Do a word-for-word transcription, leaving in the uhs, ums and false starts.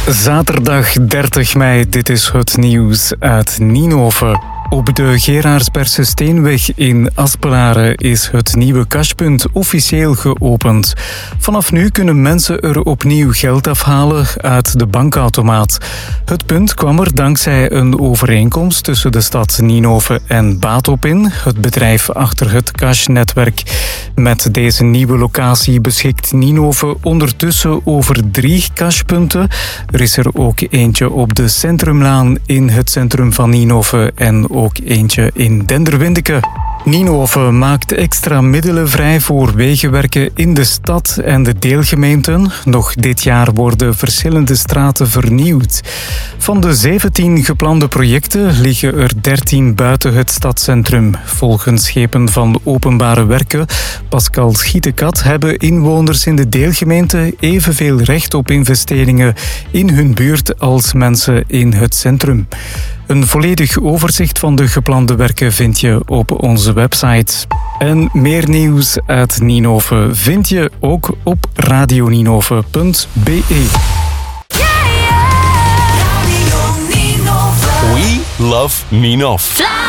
Zaterdag dertig mei, dit is het nieuws uit Ninove. Op de Gerardsbergse Steenweg in Aspelaren is het nieuwe cashpunt officieel geopend. Vanaf nu kunnen mensen er opnieuw geld afhalen uit de bankautomaat. Het punt kwam er dankzij een overeenkomst tussen de stad Ninove en Batopin, het bedrijf achter het cashnetwerk. Met deze nieuwe locatie beschikt Ninove ondertussen over drie cashpunten. Er is er ook eentje op de Centrumlaan in het centrum van Ninove en ook eentje in Denderwindeke. Ninove maakt extra middelen vrij voor wegenwerken in de stad en de deelgemeenten. Nog dit jaar worden verschillende straten vernieuwd. Van de zeventien geplande projecten liggen er dertien buiten het stadscentrum. Volgens schepen van Openbare Werken, Pascal Schietekat, hebben inwoners in de deelgemeente evenveel recht op investeringen in hun buurt als mensen in het centrum. Een volledig overzicht van de geplande werken vind je op onze website. En meer nieuws uit Ninove vind je ook op radioninove punt b e. We love Ninove.